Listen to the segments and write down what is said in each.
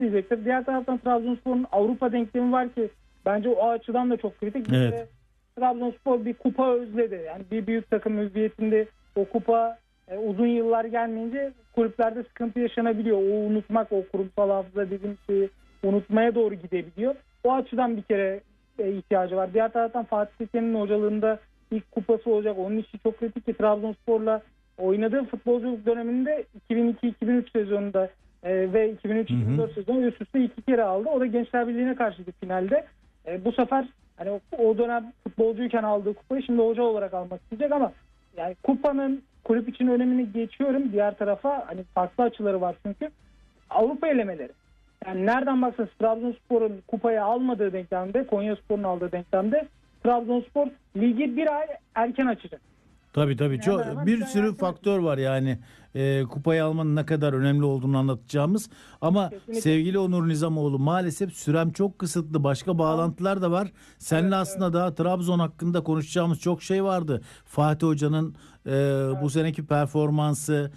isteyecektir. Diğer taraftan Trabzonspor'un Avrupa denklemi var ki bence o açıdan da çok kritik. Evet. Trabzonspor bir kupa özledi. Yani bir büyük takım hüviyetinde o kupa uzun yıllar gelmeyince kulüplerde sıkıntı yaşanabiliyor. O unutmak, o kurumsal hafıza dediğim şeyi unutmaya doğru gidebiliyor. O açıdan bir kere ihtiyacı var. Diğer taraftan Fatih Teke'nin hocalığında ilk kupası olacak. Onun işi çok kritik ki Trabzonspor'la oynadığı futbolculuk döneminde 2002-2003 sezonunda ve 2003-2004 sezonu üst üste 2 kere aldı. O da Gençler Birliği'ne karşıydı finalde. Bu sefer hani o dönem futbolcuyken aldığı kupayı şimdi hoca olarak almak isteyecek ama yani kupanın kulüp için önemini geçiyorum. Diğer tarafa hani farklı açıları var çünkü Avrupa elemeleri. Yani nereden baksanız Trabzonspor'un kupayı almadığı denklemde, Konyaspor'un aldığı denklemde Trabzonspor ligi bir ay erken açacak. Tabii çok bir sürü faktör var yani kupayı almanın ne kadar önemli olduğunu anlatacağımız ama Kesinlikle. sevgili Onur Nizamoğlu maalesef sürem çok kısıtlı, başka bağlantılar da var. Seninle aslında daha Trabzon hakkında konuşacağımız çok şey vardı. Fatih Hoca'nın bu seneki performansı,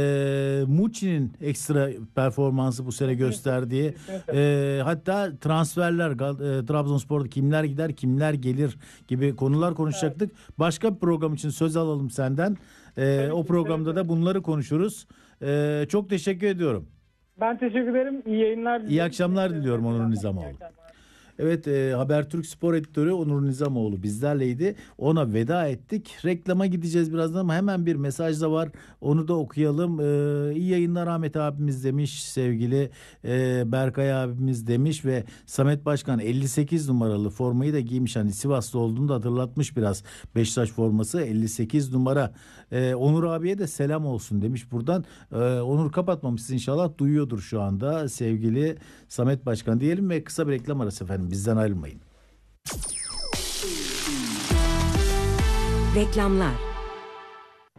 Muçi'nin ekstra performansı bu sene gösterdiği, hatta transferler, Trabzonspor'da kimler gider kimler gelir gibi konular konuşacaktık. Başka bir program için söz alalım senden. O programda da bunları konuşuruz. Çok teşekkür ediyorum. Ben teşekkür ederim. İyi yayınlar diliyorum. İyi akşamlar diliyorum Onur Nizamoğlu. Evet, Habertürk Spor Editörü Onur Nizamoğlu bizlerleydi. Ona veda ettik. Reklama gideceğiz birazdan ama hemen bir mesaj da var. Onu da okuyalım. İyi yayınlar Ahmet abimiz demiş. Sevgili Berkay abimiz demiş ve Samet Başkan 58 numaralı formayı da giymiş. Hani Sivaslı olduğunu da hatırlatmış biraz. Beşiktaş forması 58 numara. Onur abiye de selam olsun demiş buradan. Onur kapatmamışsın inşallah. Duyuyordur şu anda sevgili Samet Başkan diyelim ve kısa bir reklam arası efendim. Bizden ayrılmayın. Reklamlar.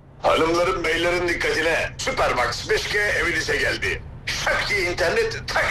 Hanımların beylerin dikkatine, Supermax 5G evinize geldi. Şak diye internet tak